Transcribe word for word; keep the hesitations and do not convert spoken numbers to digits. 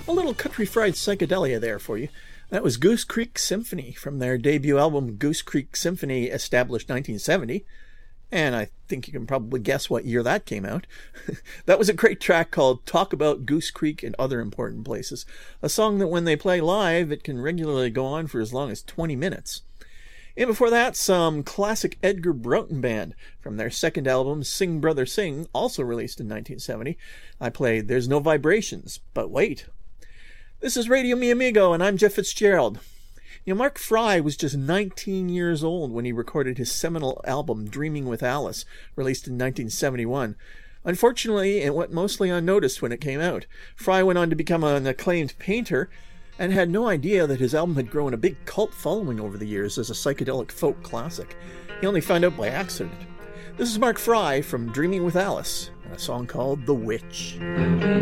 A little country fried psychedelia there for you. That was Goose Creek Symphony from their debut album Goose Creek Symphony, established nineteen seventy. And I think you can probably guess what year that came out. That was a great track called Talk About Goose Creek and Other Important Places, a song that when they play live, it can regularly go on for as long as twenty minutes. And before that, some classic Edgar Broughton Band from their second album, Sing Brother Sing, also released in nineteen seventy. I played There's No Vibrations, but wait. This is Radio Mi Amigo, and I'm Jeff Fitzgerald. You know, Mark Fry was just nineteen years old when he recorded his seminal album, Dreaming with Alice, released in nineteen seventy-one. Unfortunately, it went mostly unnoticed when it came out. Fry went on to become an acclaimed painter, and had no idea that his album had grown a big cult following over the years as a psychedelic folk classic. He only found out by accident. This is Mark Fry from Dreaming with Alice, and a song called The Witch.